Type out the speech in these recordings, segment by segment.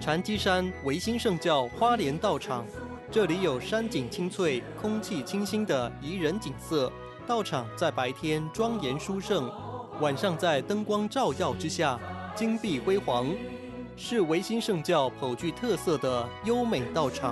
禅机山维新圣教花莲道场，这里有山景清脆、空气清新的宜人景色。道场在白天庄严殊胜，晚上在灯光照耀之下，金碧辉煌，是维新圣教颇具特色的优美道场。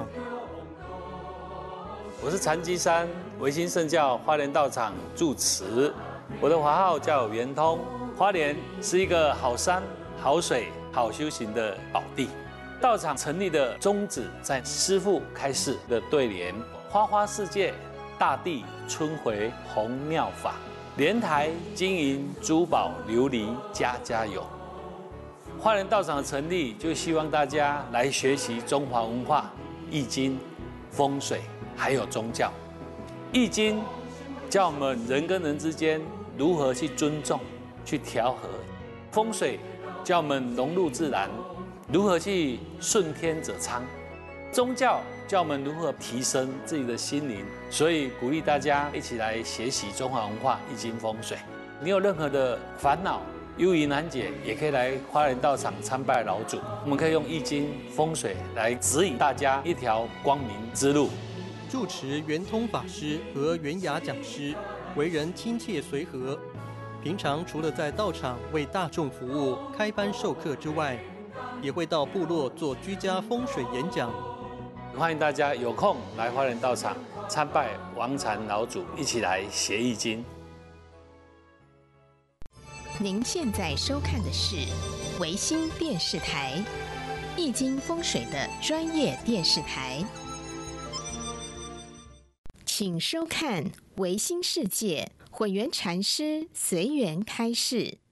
我是禅机山维新圣教花莲道场住持，我的法号叫圆通。花莲是一个好山、好水、好修行的宝地。道场成立的宗旨在师父开示的对联：花花世界，大地春回红妙法，莲台金银珠宝琉璃家家有。花莲道场的成立，就希望大家来学习中华文化、易经、风水，还有宗教。易经教我们人跟人之间如何去尊重、去调和；风水教我们融入自然，如何去顺天者昌；宗教教我们如何提升自己的心灵。所以鼓励大家一起来学习中华文化、易经、风水。你有任何的烦恼、忧疑难解，也可以来花莲道场参拜老祖。我们可以用易经、风水来指引大家一条光明之路。 住持圆通法师和圆雅讲师为人亲切随和，平常除了在道场为大众服务、开班授课之外，也会到部落做居家风水演讲。 欢迎大家有空来花莲道场参拜王禅老祖，一起来学易经。 您现在收看的是维新电视台，易经风水的专业电视台。请收看维新世界混元禅师随缘开示。